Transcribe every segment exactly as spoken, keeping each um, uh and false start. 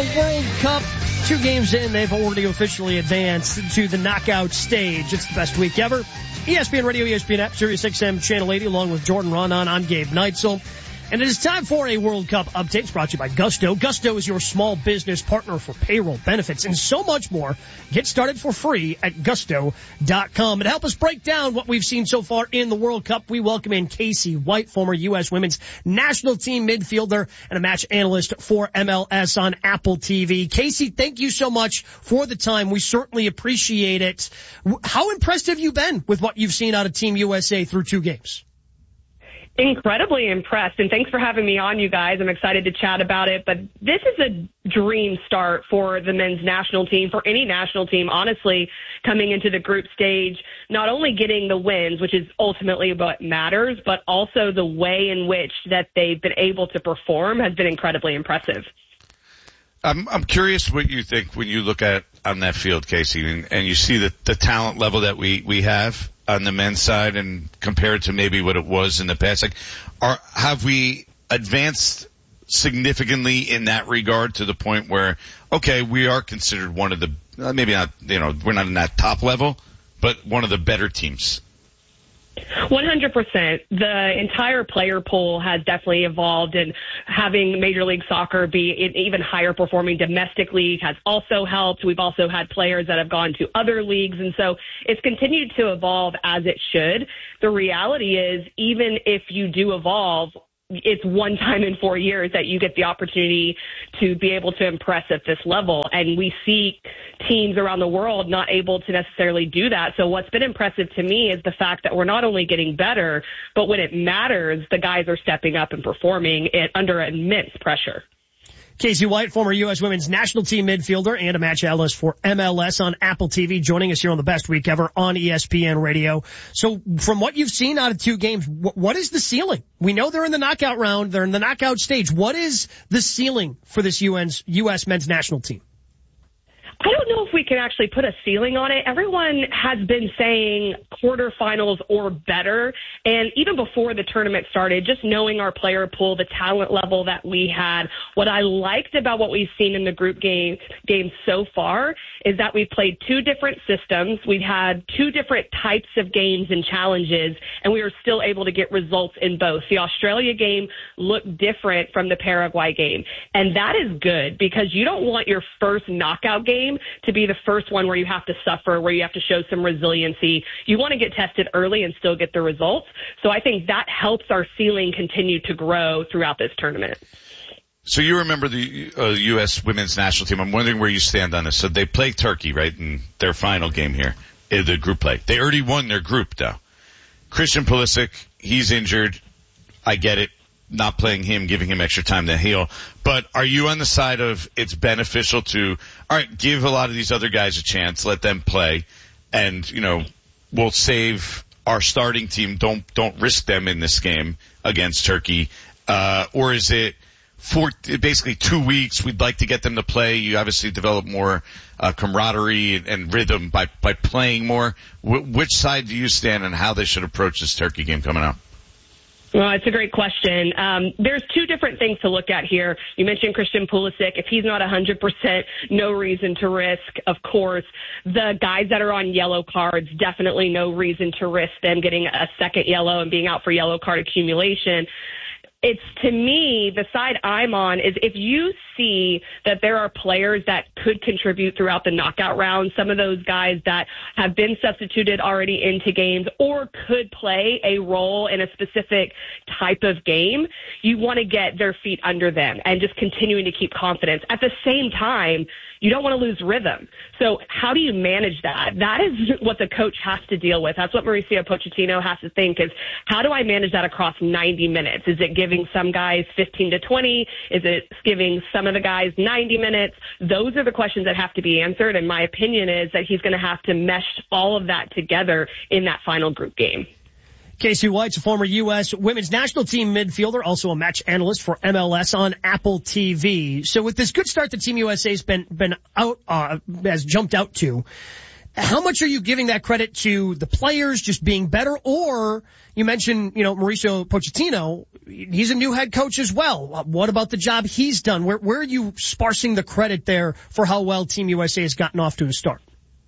the World Cup. Two games in, they've already officially advanced to the knockout stage. It's the best week ever. E S P N Radio, E S P N app, Sirius X M Channel eighty, along with Jordan Ronan. I'm Gabe Neitzel. And it is time for a World Cup update. It's brought to you by Gusto. Gusto is your small business partner for payroll, benefits, and so much more. Get started for free at gusto dot com. And to help us break down what we've seen so far in the World Cup, we welcome in Casey White, former U S women's national team midfielder and a match analyst for M L S on Apple T V. Casey, thank you so much for the time. We certainly appreciate it. How impressed have you been with what you've seen out of Team U S A through two games? Incredibly impressed, and thanks for having me on, you guys. I'm excited to chat about it, but this is a dream start for the men's national team, for any national team, honestly, coming into the group stage, not only getting the wins, which is ultimately what matters, but also the way in which that they've been able to perform has been incredibly impressive. I'm, I'm curious what you think when you look at on that field, Casey, and, and you see the, the talent level that we, we have on the men's side and compared to maybe what it was in the past. Like, are, have we advanced significantly in that regard to the point where, okay, we are considered one of the, maybe not, you know, we're not in that top level, but one of the better teams? one hundred percent. The entire player pool has definitely evolved, and having Major League Soccer be an even higher performing domestic league has also helped. We've also had players that have gone to other leagues, and so it's continued to evolve as it should. The reality is, even if you do evolve, it's one time in four years that you get the opportunity to be able to impress at this level. And we see teams around the world not able to necessarily do that. So what's been impressive to me is the fact that we're not only getting better, but when it matters, the guys are stepping up and performing it under immense pressure. Casey White, former U S women's national team midfielder and a match analyst for M L S on Apple T V, joining us here on the best week ever on E S P N Radio. So from what you've seen out of two games, what is the ceiling? We know they're in the knockout round. They're in the knockout stage. What is the ceiling for this U S men's national team? I don't know if we can actually put a ceiling on it. Everyone has been saying quarterfinals or better. And even before the tournament started, just knowing our player pool, the talent level that we had, what I liked about what we've seen in the group game games so far is that we've played two different systems. We've had two different types of games and challenges, and we were still able to get results in both. The Australia game looked different from the Paraguay game. And that is good because you don't want your first knockout game to be the first one where you have to suffer, where you have to show some resiliency. You want to get tested early and still get the results. So I think that helps our ceiling continue to grow throughout this tournament. So you remember the uh, U S women's national team. I'm wondering where you stand on this. So they play Turkey, right, in their final game here, in the group play. They already won their group, though. Christian Pulisic, he's injured. I get it. Not playing him, giving him extra time to heal. But are you on the side of it's beneficial to, all right, give a lot of these other guys a chance, let them play, and, you know, we'll save our starting team. Don't, don't risk them in this game against Turkey. Uh, or is it for basically two weeks? We'd like to get them to play. You obviously develop more, uh, camaraderie and, and rhythm by, by playing more. Wh- which side do you stand on how they should approach this Turkey game coming up? Well, it's a great question. Um, there's two different things to look at here. You mentioned Christian Pulisic. If he's not one hundred percent, no reason to risk, of course. The guys that are on yellow cards, definitely no reason to risk them getting a second yellow and being out for yellow card accumulation. It's, to me, the side I'm on is if you see that there are players that could contribute throughout the knockout round, some of those guys that have been substituted already into games or could play a role in a specific type of game, you want to get their feet under them and just continuing to keep confidence. At the same time, you don't want to lose rhythm. So how do you manage that? That is what the coach has to deal with. That's what Mauricio Pochettino has to think is, how do I manage that across ninety minutes? Is it giving some guys fifteen to twenty? Is it giving some of the guys ninety minutes? Those are the questions that have to be answered. And my opinion is that he's going to have to mesh all of that together in that final group game. Casey White's a former U S women's national team midfielder, also a match analyst for M L S on Apple T V. So with this good start that Team U S A's been, been out, uh, has jumped out to, How much are you giving that credit to the players just being better? Or you mentioned, you know, Mauricio Pochettino, he's a new head coach as well. What about the job he's done? Where, where are you sparsing the credit there for how well Team U S A has gotten off to a start?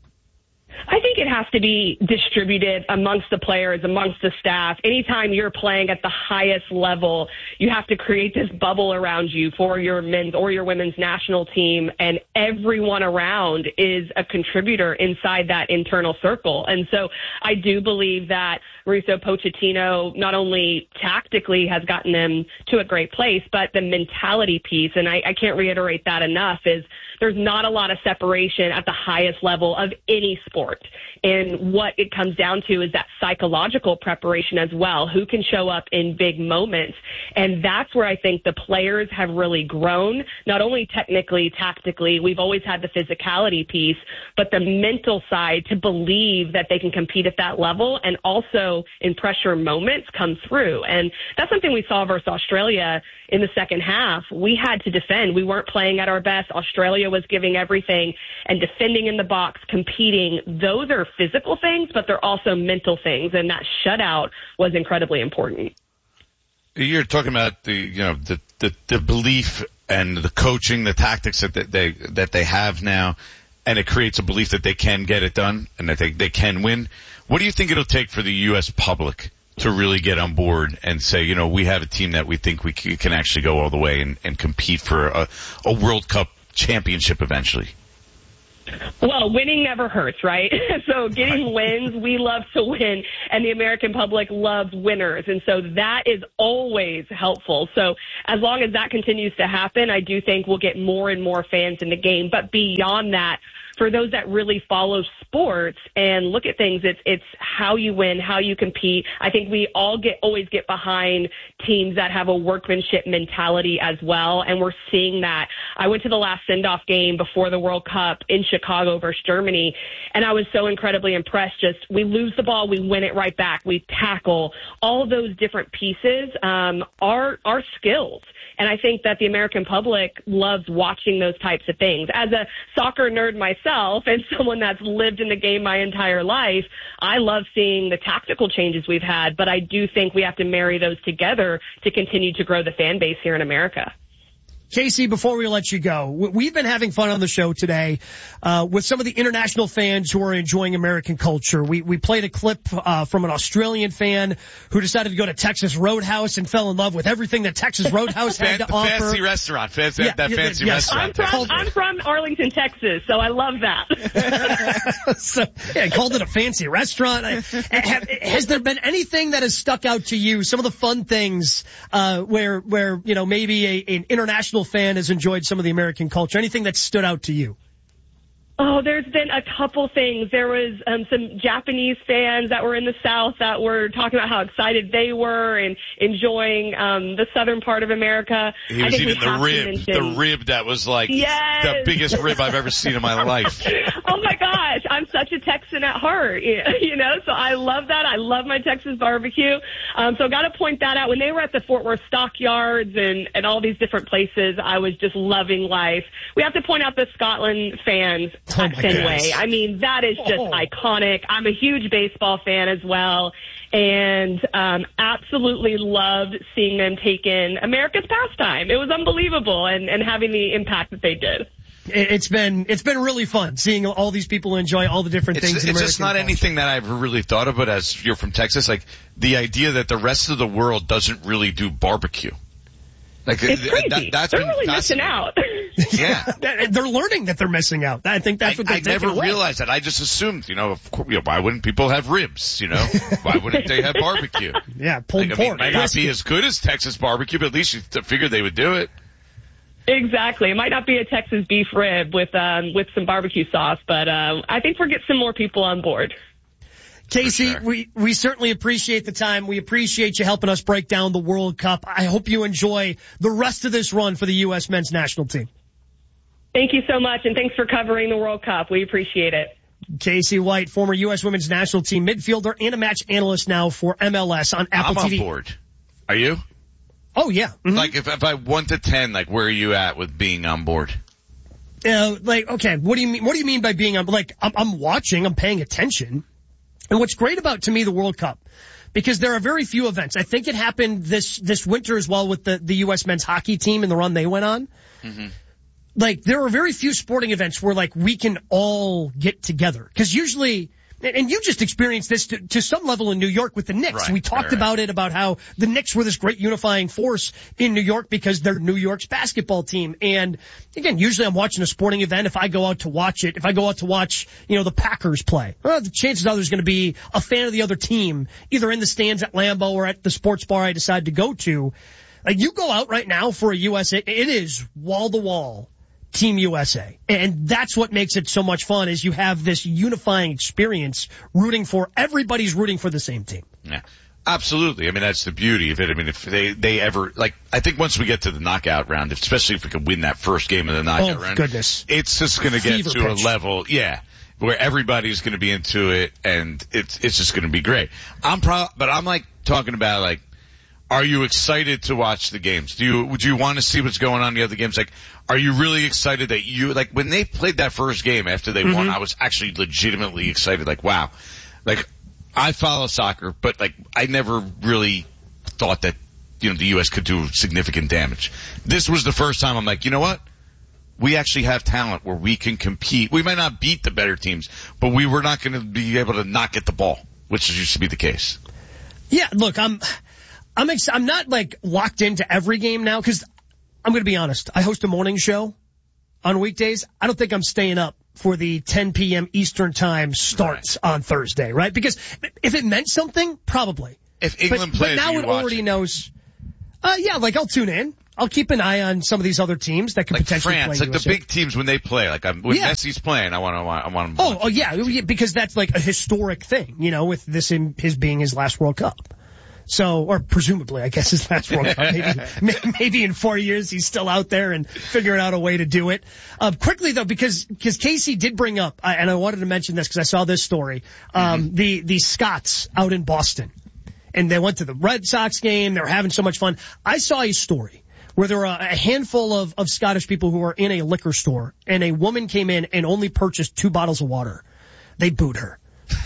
I think it has to be distributed amongst the players, amongst the staff. Anytime you're playing at the highest level, you have to create this bubble around you for your men's or your women's national team, and everyone around is a contributor inside that internal circle. And so I do believe that Mauricio Pochettino not only tactically has gotten them to a great place, but the mentality piece, and I, I can't reiterate that enough, is there's not a lot of separation at the highest level of any sport. And what it comes down to is that psychological preparation as well. Who can show up in big moments? And that's where I think the players have really grown, not only technically, tactically. We've always had the physicality piece, but the mental side to believe that they can compete at that level and also in pressure moments come through. And that's something we saw versus Australia in the second half. We had to defend. We weren't playing at our best. Australia was giving everything and defending in the box, competing. Those are physical things, but they're also mental things. And that shutout was incredibly important. You're talking about the, you know, the, the, the belief and the coaching, the tactics that they, that they have now, and it creates a belief that they can get it done and that they, they can win. What do you think it'll take for the U S public to really get on board and say, you know, we have a team that we think we can actually go all the way and, and compete for a, a World Cup championship eventually? Well, winning never hurts, right? So getting wins, we love to win, and the American public loves winners. And so that is always helpful. So as long as that continues to happen, I do think we'll get more and more fans in the game. But beyond that, for those that really follow sports and look at things, it's it's how you win, how you compete. I think we all get always get behind teams that have a workmanship mentality as well, and we're seeing that. I went to the last send-off game before the World Cup in Chicago versus Germany, and I was so incredibly impressed. Just we lose the ball, we win it right back, we tackle. All of those different pieces um, are are skills. And I think that the American public loves watching those types of things. As a soccer nerd myself and someone that's lived in the game my entire life, I love seeing the tactical changes we've had, but I do think we have to marry those together to continue to grow the fan base here in America. Casey, before we let you go, we've been having fun on the show today uh with some of the international fans who are enjoying American culture. We we played a clip uh from an Australian fan who decided to go to Texas Roadhouse and fell in love with everything that Texas Roadhouse had to offer. Fancy restaurant, fancy, yeah, that fancy yes. restaurant. I'm from, I'm from Arlington, Texas, so I love that. So, yeah, I called it a fancy restaurant. Have, has there been anything that has stuck out to you? Some of the fun things uh where where you know maybe a, an international fan has enjoyed some of the American culture? Anything that stood out to you? Oh, there's been a couple things. There was um, some Japanese fans that were in the South that were talking about how excited they were and enjoying um, the southern part of America. He was eating the rib, the rib that was like yes. the biggest rib I've ever seen in my life. Oh my gosh, I'm such a Texan at heart, you know, so I love that. I love my Texas barbecue. Um, so I got to point that out. When they were at the Fort Worth Stockyards and, and all these different places, I was just loving life. We have to point out the Scotland fans. Oh at Fenway. I mean, that is just oh. iconic. I'm a huge baseball fan as well, and um, absolutely loved seeing them take in America's pastime. It was unbelievable, and, and having the impact that they did. It's been it's been really fun seeing all these people enjoy all the different it's, things. In it's American just not culture. anything that I've really thought of, but as you're from Texas, like the idea that the rest of the world doesn't really do barbecue. Like, it's crazy. That, that's They're really missing out. Yeah. They're learning that they're missing out. I think that's what I, they're I never away. realized that. I just assumed, you know, of course, you know, why wouldn't people have ribs, you know? Why wouldn't they have barbecue? Yeah, pulled like, I mean, pork. It might not be as good as Texas barbecue, but at least you figured they would do it. Exactly. It might not be a Texas beef rib with um, with some barbecue sauce, but um, I think we'll get some more people on board. Casey, sure. we, we certainly appreciate the time. We appreciate you helping us break down the World Cup. I hope you enjoy the rest of this run for the U S men's national team. Thank you so much, and thanks for covering the World Cup. We appreciate it. Casey White, former U S women's national team midfielder and a match analyst now for M L S on Apple I'm T V. I'm on board. Are you? Oh, yeah. Mm-hmm. Like, if, if I one to ten, like, where are you at with being on board? uh, like, okay, what do you mean, what do you mean by being, like, I'm, I'm watching, I'm paying attention. And what's great about, to me, the World Cup, because there are very few events. I think it happened this, this winter as well with the, the U S men's hockey team and the run they went on. Mm-hmm. Like, there are very few sporting events where, like, we can all get together. Cause usually, and you just experienced this to, to some level in New York with the Knicks. Right, we talked right, about right. it, about how the Knicks were this great unifying force in New York because they're New York's basketball team. And again, usually I'm watching a sporting event. If I go out to watch it, if I go out to watch, you know, the Packers play, well, the chances are there's going to be a fan of the other team, either in the stands at Lambeau or at the sports bar I decide to go to. Like, you go out right now for a U S A, it is wall to wall. Team U S A. And that's what makes it so much fun, is you have this unifying experience rooting for, everybody's rooting for the same team. Yeah, absolutely. I mean, that's the beauty of it. I mean, if they, they ever, like, I think once we get to the knockout round, especially if we can win that first game of the knockout oh, round, goodness. it's just going to get Fever to pitch. a level, yeah, where everybody's going to be into it, and it's, it's just going to be great. I'm pro, but I'm like talking about, like, are you excited to watch the games? Do you, would you want to see what's going on in the other games? Like, are you really excited that you, like, when they played that first game after they mm-hmm. won, I was actually legitimately excited. Like, wow. Like, I follow soccer, but, like, I never really thought that, you know, the U S could do significant damage. This was the first time I'm like, you know what? We actually have talent where we can compete. We might not beat the better teams, but we were not going to be able to not get the ball, which used to be the case. Yeah, look, I'm... I'm ex- I'm not, like, locked into every game now, because I'm going to be honest. I host a morning show on weekdays. I don't think I'm staying up for the ten p.m. Eastern time starts right. on Thursday, right? Because if it meant something, probably. If England but, plays, but now it already it? knows. Uh, yeah, like, I'll tune in. I'll keep an eye on some of these other teams that could like potentially France, play like U S A. the big teams when they play. Like I'm, when yeah. Messi's playing, I want to, I want him. Oh, oh yeah, because that's like a historic thing, you know, with this in his being his last World Cup. So, or presumably, I guess his last World Cup. Maybe, maybe in four years he's still out there and figuring out a way to do it. Um, quickly though, because, because Casey did bring up, uh, and I wanted to mention this because I saw this story, um, mm-hmm. the, the Scots out in Boston. And they went to the Red Sox game. They were having so much fun. I saw a story where there were a handful of, of Scottish people who were in a liquor store, and a woman came in and only purchased two bottles of water. They booed her.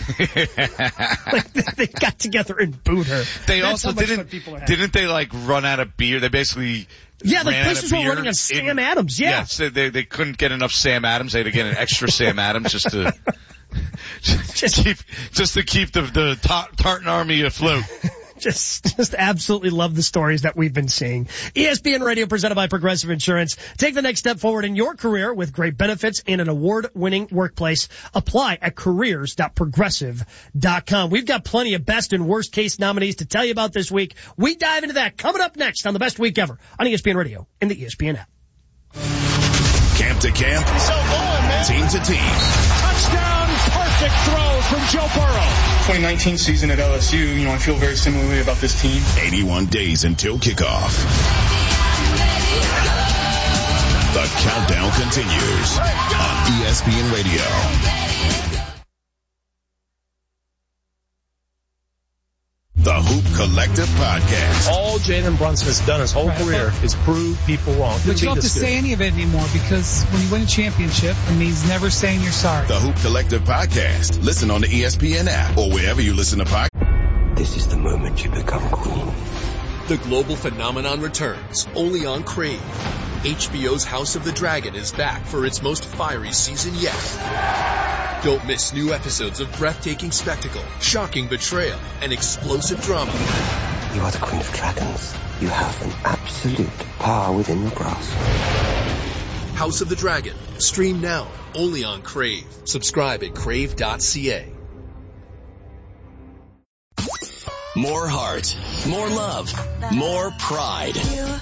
Like, they got together and booed her. They That's also didn't, didn't they like run out of beer? They basically Yeah, the ran places out of were beer running on Sam in, Adams, yeah. Yes, they, they, they couldn't get enough Sam Adams. They had to get an extra Sam Adams just to, just keep, just to keep the, the Tartan Army afloat. Just, just absolutely love the stories that we've been seeing. E S P N Radio presented by Progressive Insurance. Take the next step forward in your career with great benefits and an award-winning workplace. Apply at careers dot progressive dot com. We've got plenty of best and worst case nominees to tell you about this week. We dive into that coming up next on the best week ever on E S P N Radio and the E S P N app. Camp to camp, so going, man. Team to team. Touchdown, perfect throw from Joe Burrow. twenty nineteen season at L S U, you know, I feel very similarly about this team. eighty-one days until kickoff. The countdown continues on E S P N Radio. The Hoop Collective Podcast. All Jalen Brunson has done his whole right. career is prove people wrong. But you don't have to say any of it anymore, because when you win a championship, it means never saying you're sorry. The Hoop Collective Podcast. Listen on the E S P N app or wherever you listen to podcasts. This is the moment you become queen. The global phenomenon returns, only on Crave. H B O's House of the Dragon is back for its most fiery season yet. Don't miss new episodes of breathtaking spectacle, shocking betrayal, and explosive drama. You are the Queen of Dragons. You have an absolute power within your grasp. House of the Dragon. Stream now, only on Crave. Subscribe at crave dot c a. More heart, more love, more pride.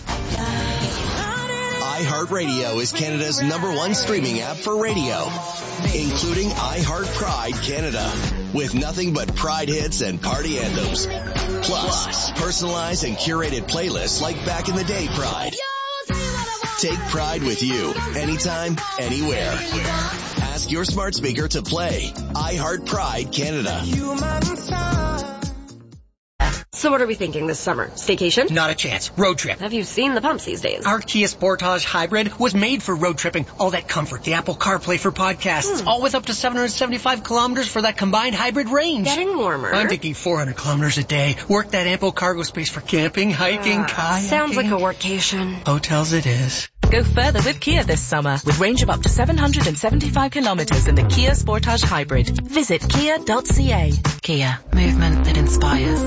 iHeartRadio is Canada's number one streaming app for radio, including iHeart Pride Canada, with nothing but Pride hits and party anthems. Plus, personalized and curated playlists like Back in the Day Pride. Take Pride with you, anytime, anywhere. Ask your smart speaker to play iHeart Pride Canada. So what are we thinking this summer? Staycation? Not a chance. Road trip. Have you seen the pumps these days? Our Kia Sportage Hybrid was made for road tripping. All that comfort, the Apple CarPlay for podcasts, hmm. all with up to seven hundred seventy-five kilometers for that combined hybrid range. Getting warmer. I'm thinking four hundred kilometers a day. Work that ample cargo space for camping, hiking, uh, kayaking. Sounds like a workcation. Hotels it is. Go further with Kia this summer with range of up to seven hundred seventy-five kilometers in the Kia Sportage Hybrid. Visit kia dot c a. Kia. Movement that inspires.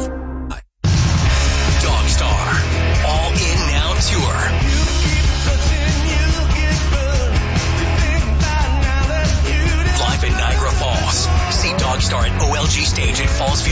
Dogstar. All In Now Tour. Live in Niagara Falls. See Dogstar at O L G Stage at Fallsview